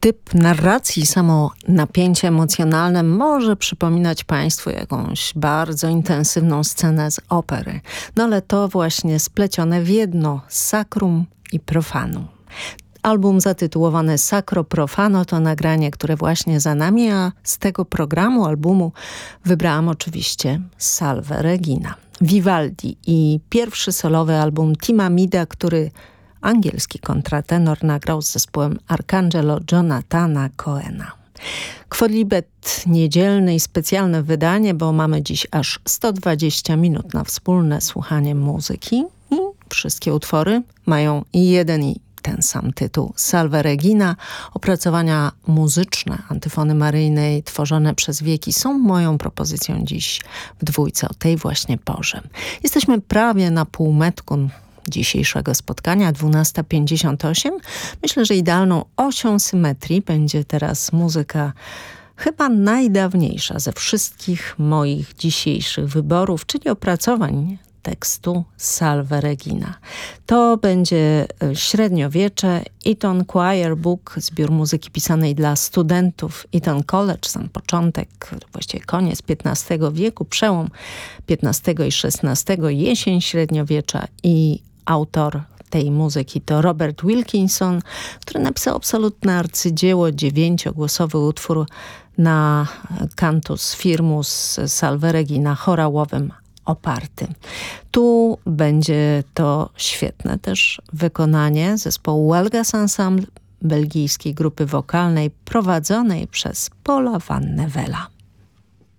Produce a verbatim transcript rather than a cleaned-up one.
typ narracji, samo napięcie emocjonalne może przypominać Państwu jakąś bardzo intensywną scenę z opery. No ale to właśnie splecione w jedno, sacrum i profanum. Album zatytułowany Sacro Profano to nagranie, które właśnie za nami, a z tego programu albumu wybrałam oczywiście Salve Regina. Vivaldi i pierwszy solowy album Tima Mida, który angielski kontratenor nagrał z zespołem Arcangelo Jonathana Cohena. Quodlibet niedzielne i specjalne wydanie, bo mamy dziś aż sto dwadzieścia minut na wspólne słuchanie muzyki i wszystkie utwory mają jeden i ten sam tytuł. Salve Regina. Opracowania muzyczne Antyfony Maryjnej tworzone przez wieki są moją propozycją dziś w dwójce o tej właśnie porze. Jesteśmy prawie na półmetku dzisiejszego spotkania, dwunasta pięćdziesiąt osiem. Myślę, że idealną osią symetrii będzie teraz muzyka chyba najdawniejsza ze wszystkich moich dzisiejszych wyborów, czyli opracowań tekstu Salve Regina. To będzie średniowiecze, Eton Choir Book, zbiór muzyki pisanej dla studentów Eton College, sam początek, właściwie koniec piętnastego wieku, przełom piętnastego i szesnastego, jesień średniowiecza i autor tej muzyki to Robert Wilkinson, który napisał absolutne arcydzieło, dziewięciogłosowy utwór na cantus firmus Salve Regina chorałowym oparty. Tu będzie to świetne też wykonanie zespołu Welgas Ensemble, belgijskiej grupy wokalnej prowadzonej przez Paula van Nevela.